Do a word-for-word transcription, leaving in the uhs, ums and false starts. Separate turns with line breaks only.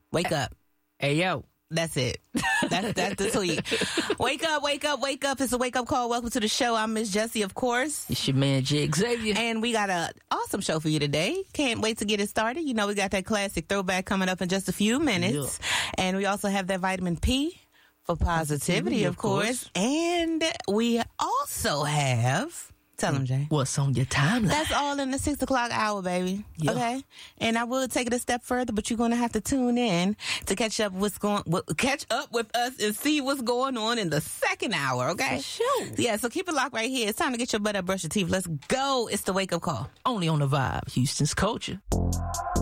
Wake up.
Hey, yo.
That's it. That's, that's the tweet. Wake up, wake up, wake up. It's a wake up call. Welcome to the show. I'm Miss Jessie, of course.
It's your man, J. Xavier.
And we got an awesome show for you today. Can't wait to get it started. You know, we got that classic throwback coming up in just a few minutes. Yeah. And we also have that vitamin P for positivity, of, of course. course. And we also have... Tell them, Jay.
What's on your timeline?
That's all in the six o'clock hour, baby. Yeah. Okay? And I will take it a step further, but you're going to have to tune in to catch up what's going, catch up with us and see what's going on in the second hour, okay?
Sure.
Yeah, so keep it locked right here. It's time to get your butt up, brush your teeth. Let's go. It's the wake up call.
Only on The Vibe, Houston's culture.